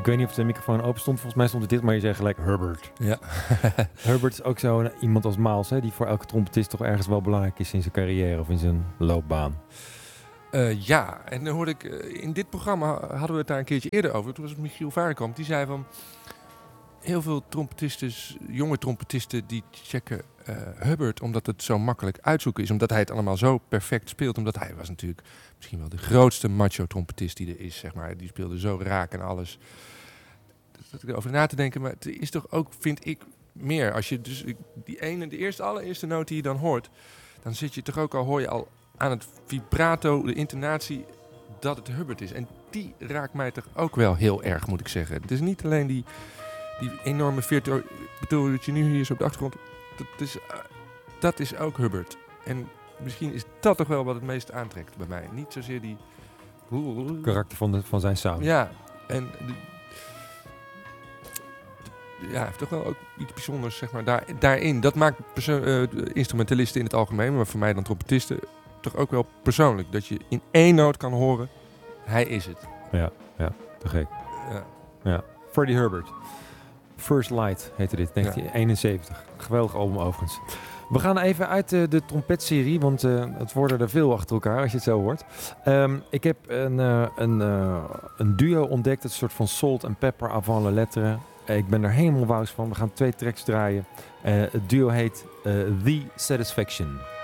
Ik weet niet of de microfoon open stond. Volgens mij stond het dicht, maar je zei gelijk Herbert. Ja. Herbert is ook zo iemand als Miles, hè, die voor elke trompetist toch ergens wel belangrijk is in zijn carrière of in zijn loopbaan. Ja, en dan hoorde ik in dit programma hadden we het daar een keertje eerder over. Toen was het Michiel Varenkamp. Die zei van heel veel trompetisten, jonge trompetisten, die checken Hubbard omdat het zo makkelijk uitzoeken is. Omdat hij het allemaal zo perfect speelt. Omdat hij was natuurlijk misschien wel de grootste macho trompetist die er is, zeg maar. Die speelde zo raak en alles. Dat ik erover na te denken, maar het is toch ook, vind ik, meer. Als je dus de allereerste noot die je dan hoort, dan zit je toch ook al, hoor je al aan het vibrato, de intonatie, dat het Hubbard is. En die raakt mij toch ook wel heel erg, moet ik zeggen. Het is niet alleen die enorme virtuo... bedoel, dat je nu hier zo op de achtergrond... Dat is ook Hubbard. En misschien is dat toch wel wat het meest aantrekt bij mij. Niet zozeer die... Karakter van zijn sound. Ja, en... Ja, hij heeft toch wel ook iets bijzonders, zeg maar, daarin. Dat maakt instrumentalisten in het algemeen, maar voor mij dan trompetisten, toch ook wel persoonlijk. Dat je in één noot kan horen, hij is het. Ja, te gek. Ja. Freddie Herbert. First Light heette dit, 1971. Geweldig album overigens. We gaan even uit de trompetserie, want het worden er veel achter elkaar als je het zo hoort. Ik heb een duo ontdekt, een soort van Salt and Pepper avant la lettre. Ik ben er helemaal wous van. We gaan 2 tracks draaien. Het duo heet The Satisfaction.